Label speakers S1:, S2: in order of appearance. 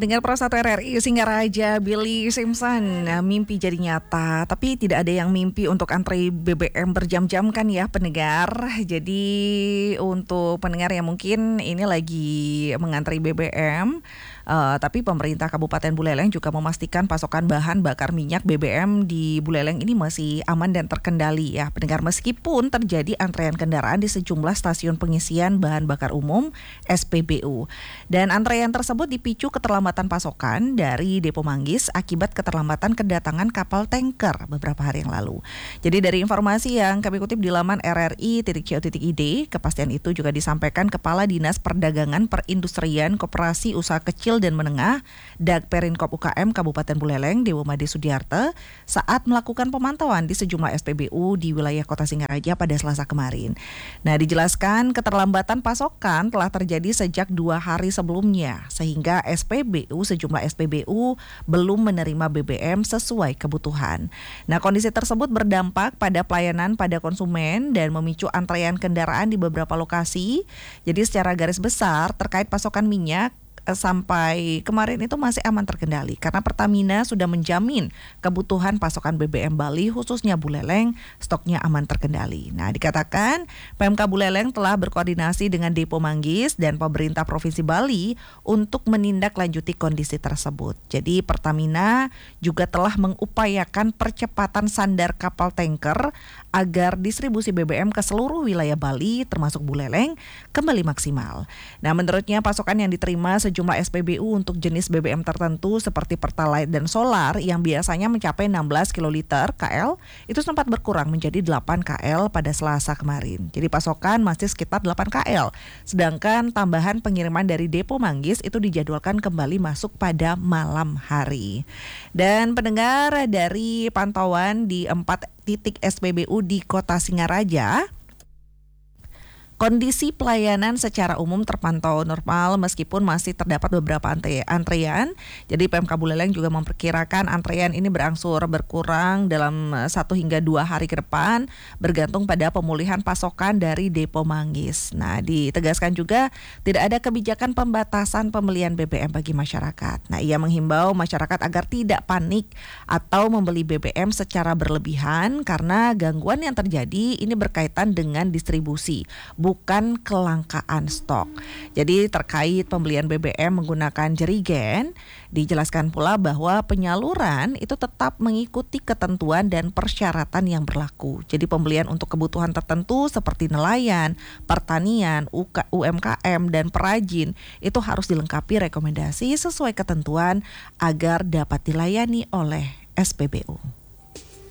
S1: Pendengar Pro 1 RRI Singaraja, Billy Simpson, mimpi jadi nyata. Tapi tidak ada yang mimpi untuk antri BBM berjam-jam kan ya pendengar. Jadi untuk pendengar yang mungkin ini lagi mengantri BBM, tapi pemerintah Kabupaten Buleleng juga memastikan pasokan bahan bakar minyak BBM di Buleleng ini masih aman dan terkendali ya pendengar. Meskipun terjadi antrean kendaraan di sejumlah stasiun pengisian bahan bakar umum SPBU. Dan antrean tersebut dipicu keterlambatan pasokan dari Depo Manggis akibat keterlambatan kedatangan kapal tanker beberapa hari yang lalu. Jadi dari informasi yang kami kutip di laman rri.co.id, kepastian itu juga disampaikan Kepala Dinas Perdagangan Perindustrian Koperasi Usaha Kecil dan Menengah Dagperinkop UKM Kabupaten Buleleng Dewo Made Sudiarte saat melakukan pemantauan di sejumlah SPBU di wilayah Kota Singaraja pada Selasa kemarin. Nah, dijelaskan keterlambatan pasokan telah terjadi sejak 2 hari sebelumnya sehingga sejumlah SPBU belum menerima BBM sesuai kebutuhan. Nah, kondisi tersebut berdampak pada pelayanan pada konsumen dan memicu antrean kendaraan di beberapa lokasi. Jadi secara garis besar terkait pasokan minyak sampai kemarin itu masih aman terkendali karena Pertamina sudah menjamin kebutuhan pasokan BBM Bali khususnya Buleleng stoknya aman terkendali. Nah, dikatakan PMK Buleleng telah berkoordinasi dengan Depo Manggis dan pemerintah Provinsi Bali untuk menindaklanjuti kondisi tersebut. Jadi Pertamina juga telah mengupayakan percepatan sandar kapal tanker agar distribusi BBM ke seluruh wilayah Bali termasuk Buleleng kembali maksimal. Nah, menurutnya pasokan yang diterima sejumlah SPBU untuk jenis BBM tertentu seperti Pertalite dan Solar yang biasanya mencapai 16 kiloliter KL itu sempat berkurang menjadi 8 KL pada Selasa kemarin. Jadi pasokan masih sekitar 8 KL. Sedangkan tambahan pengiriman dari Depo Manggis itu dijadwalkan kembali masuk pada malam hari. Dan pendengar, dari pantauan di 4 titik SPBU di Kota Singaraja, kondisi pelayanan secara umum terpantau normal meskipun masih terdapat beberapa antrean. Jadi PMK Buleleng juga memperkirakan antrean ini berangsur berkurang dalam 1 hingga 2 hari ke depan bergantung pada pemulihan pasokan dari Depo Manggis. Nah, ditegaskan juga tidak ada kebijakan pembatasan pembelian BBM bagi masyarakat. Nah, ia menghimbau masyarakat agar tidak panik atau membeli BBM secara berlebihan karena gangguan yang terjadi ini berkaitan dengan distribusi, bukan kelangkaan stok. Jadi terkait pembelian BBM menggunakan jerigen, dijelaskan pula bahwa penyaluran itu tetap mengikuti ketentuan dan persyaratan yang berlaku. Jadi pembelian untuk kebutuhan tertentu seperti nelayan, pertanian, UMKM, dan perajin itu harus dilengkapi rekomendasi sesuai ketentuan agar dapat dilayani oleh SPBU.